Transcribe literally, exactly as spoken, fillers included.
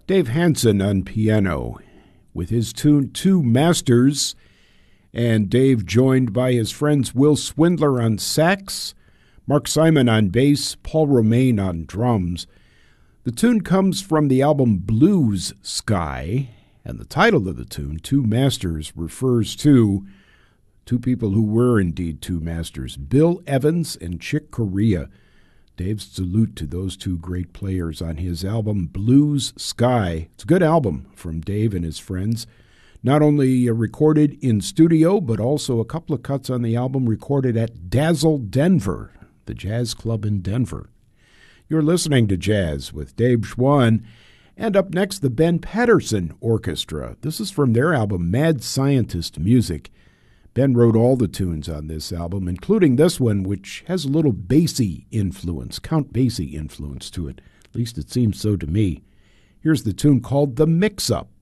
Dave Hansen on piano with his tune Two Masters, and Dave joined by his friends Will Swindler on sax, Mark Simon on bass, Paul Romaine on drums. The tune comes from the album Blues Sky, and the title of the tune, Two Masters, refers to two people who were indeed two masters, Bill Evans and Chick Corea. Dave's salute to those two great players on his album Blues Sky. It's a good album from Dave and his friends. Not only recorded in studio, but also a couple of cuts on the album recorded at Dazzle Denver, the jazz club in Denver. You're listening to Jazz with Dave Schwann. And up next, the Ben Patterson Orchestra. This is from their album Mad Scientist Music. Ben wrote all the tunes on this album, including this one, which has a little Basie influence, Count Basie influence to it. At least it seems so to me. Here's the tune called The Mix-Up.